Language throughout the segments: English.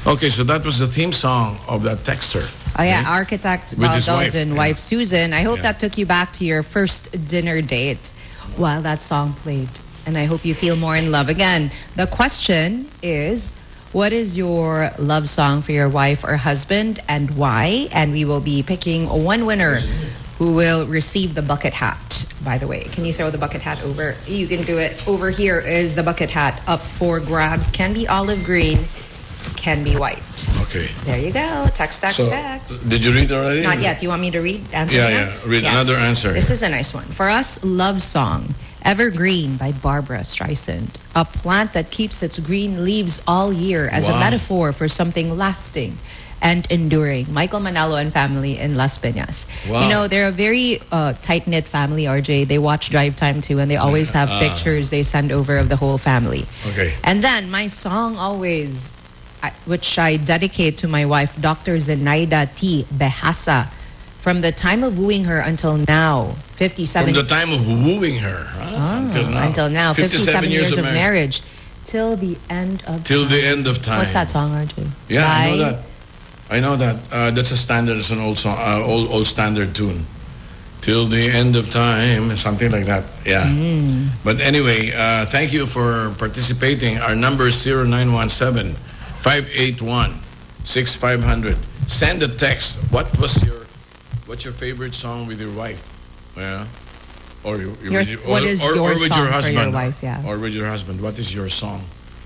Okay, so that was the theme song of that texter. Oh yeah, okay? architect With his Baldos and wife, wife Susan. I hope Yeah. that took you back to your first dinner date while that song played. And I hope you feel more in love again. The question is, what is your love song for your wife or husband and why? And we will be picking one winner who will receive the bucket hat. By the way, can you throw the bucket hat over? You can do it. Over here is the bucket hat up for grabs. Can be olive green, can be white. Okay. There you go. Text, text, So, text. did you read already? Not yet. Do you want me to read answers Yeah, now? yeah. Read another answer. This is a nice one. For us, love song. Evergreen by Barbara Streisand. A plant that keeps its green leaves all year as a Wow. metaphor for something lasting and enduring. Michael Manalo and family in Las Piñas. Wow. You know, they're a very tight-knit family, RJ. They watch Drive Time too, and they always have pictures they send over of the whole family. Okay. And then my song always, which I dedicate to my wife, Dr. Zenaida T. Behasa. From the time of wooing her until now, 57 From the time of wooing her until now, 57 years of marriage. marriage. Till the end of Till time. the end of time. What's that song, RJ? Yeah, I know By- that. I know that. That's a standard. It's an old song, old standard tune. Till the end of time, something like that. Yeah. But anyway, thank you for participating. Our number is 0917-581-6500. Send a text. What's your favorite song with your wife? Yeah. Or what is your with song your for husband? your wife? Yeah. Or with your husband. What is your song?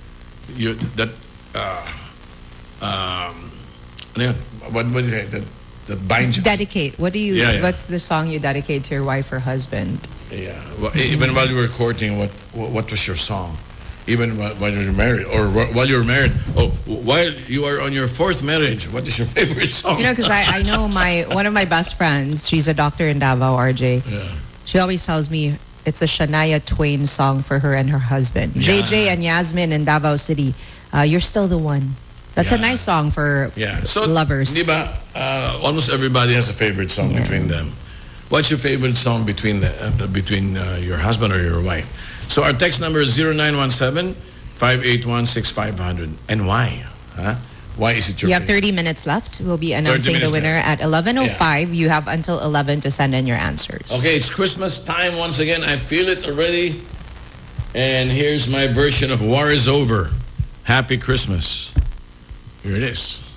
What is it that binds you? Dedicate. What do you? Yeah, yeah. What's the song you dedicate to your wife or husband? Yeah. Well, even while you were courting, what was your song? Even while you were married, or while you were married? Oh, while you are on your fourth marriage, what is your favorite song? You know, because I know one of my best friends. She's a doctor in Davao, RJ. Yeah. She always tells me it's a Shania Twain song for her and her husband. Yeah. JJ and Yasmin in Davao City. You're still the one. That's a Yeah. nice song for lovers. Diba, almost everybody has a favorite song between them. What's your favorite song between your husband or your wife? So our text number is 0917-581-6500. And why? Huh? Why is it your You have favorite? 30 minutes left. We'll be announcing the minutes winner left. at 11:05. You have until 11 to send in your answers. Okay, it's Christmas time once again. I feel it already. And here's my version of War is Over. Happy Christmas. Here it is.